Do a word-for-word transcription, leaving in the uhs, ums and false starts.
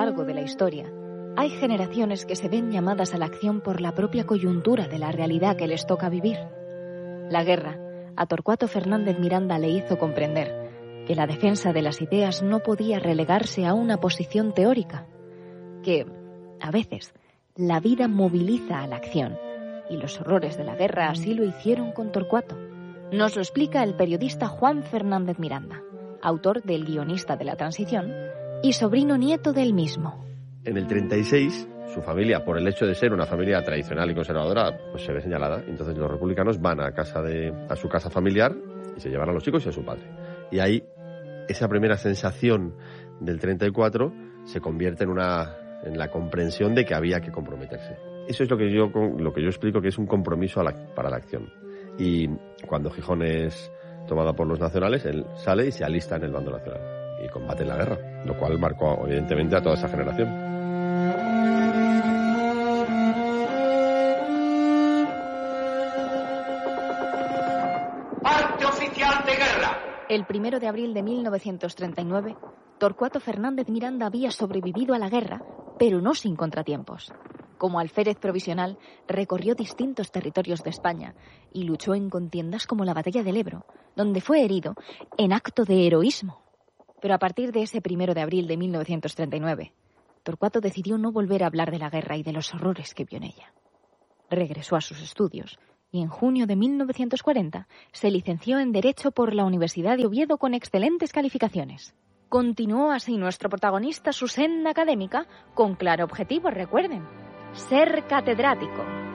largo de la historia, hay generaciones que se ven llamadas a la acción por la propia coyuntura de la realidad que les toca vivir. La guerra, a Torcuato Fernández Miranda le hizo comprender que la defensa de las ideas no podía relegarse a una posición teórica, que, a veces, la vida moviliza a la acción, y los horrores de la guerra así lo hicieron con Torcuato. Nos lo explica el periodista Juan Fernández Miranda, autor del Guionista de la Transición y sobrino nieto del mismo. En el treinta y seis, su familia, por el hecho de ser una familia tradicional y conservadora, pues se ve señalada. Entonces los republicanos van a casa de, a su casa familiar y se llevan a los chicos y a su padre. Y ahí, esa primera sensación del treinta y cuatro se convierte en una en la comprensión de que había que comprometerse. Eso es lo que yo lo que yo explico que es un compromiso a la, para la acción. Y cuando Gijón es tomada por los nacionales, él sale y se alista en el bando nacional y combate en la guerra, lo cual marcó evidentemente a toda esa generación. Parte oficial de guerra. El primero de abril de mil novecientos treinta y nueve, Torcuato Fernández Miranda había sobrevivido a la guerra, pero no sin contratiempos. Como alférez provisional, recorrió distintos territorios de España y luchó en contiendas como la Batalla del Ebro, donde fue herido en acto de heroísmo. Pero a partir de ese primero de abril de mil novecientos treinta y nueve, Torcuato decidió no volver a hablar de la guerra y de los horrores que vio en ella. Regresó a sus estudios y en junio de mil novecientos cuarenta se licenció en Derecho por la Universidad de Oviedo con excelentes calificaciones. Continuó así nuestro protagonista su senda académica con claro objetivo, recuerden, ser catedrático.